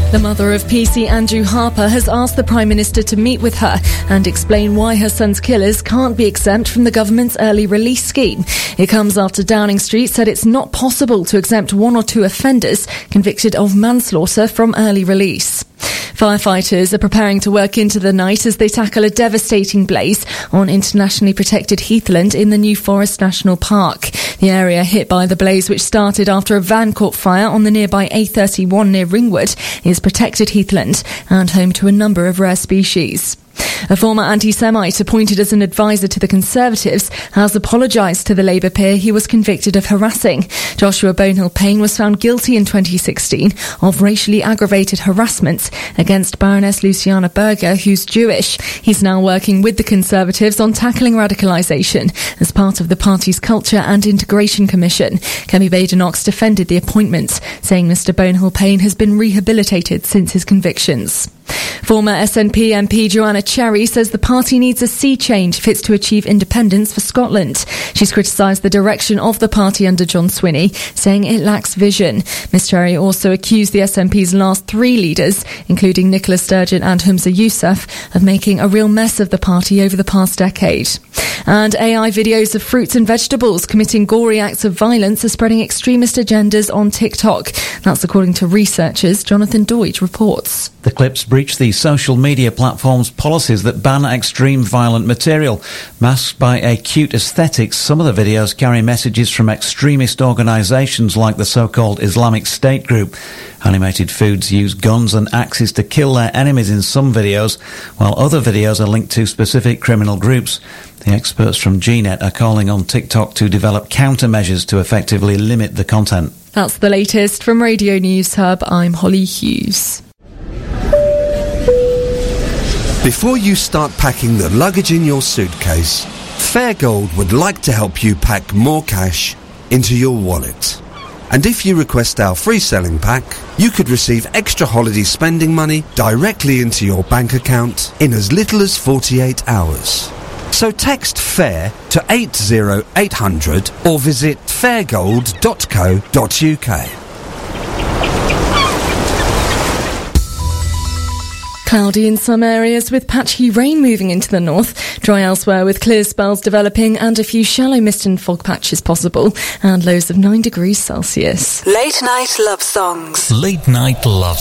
The mother of PC, Andrew Harper, has asked the Prime Minister to meet with her and explain why her son's killers can't be exempt from the government's early release scheme. It comes after Downing Street said it's not possible to exempt one or two offenders convicted of manslaughter from early release. Firefighters are preparing to work into the night as they tackle a devastating blaze on internationally protected heathland in the New Forest National Park. The area hit by the blaze, which started after a van caught fire on the nearby A31 near Ringwood, is protected heathland and home to a number of rare species. A former anti-Semite appointed as an advisor to the Conservatives has apologised to the Labour peer he was convicted of harassing. Joshua Bonehill-Payne was found guilty in 2016 of racially aggravated harassment against Baroness Luciana Berger, who's Jewish. He's now working with the Conservatives on tackling radicalisation as part of the party's Culture and Integration Commission. Kemi Badenoch defended the appointment, saying Mr Bonehill-Payne has been rehabilitated since his convictions. Former SNP MP Joanna Cherry says the party needs a sea change if it's to achieve independence for Scotland. She's criticised the direction of the party under John Swinney, saying it lacks vision. Ms Cherry also accused the SNP's last three leaders, including Nicola Sturgeon and Humza Yousaf, of making a real mess of the party over the past decade. And AI videos of fruits and vegetables committing gory acts of violence are spreading extremist agendas on TikTok. That's according to researchers. Jonathan Deutsch reports. The clips breach the social media platform's policies that ban extreme violent material. Masked by a cute aesthetic, some of the videos carry messages from extremist organisations like the so-called Islamic State group. Animated foods use guns and axes to kill their enemies in some videos, while other videos are linked to specific criminal groups. The experts from GNet are calling on TikTok to develop countermeasures to effectively limit the content. That's the latest from Radio News Hub. I'm Holly Hughes. Before you start packing the luggage in your suitcase, Fairgold would like to help you pack more cash into your wallet. And if you request our free selling pack, you could receive extra holiday spending money directly into your bank account in as little as 48 hours. So text FAIR to 80800 or visit fairgold.co.uk. Cloudy in some areas with patchy rain moving into the north. Dry elsewhere with clear spells developing and a few shallow mist and fog patches possible. And lows of 9 degrees Celsius. Late night love songs. Late night love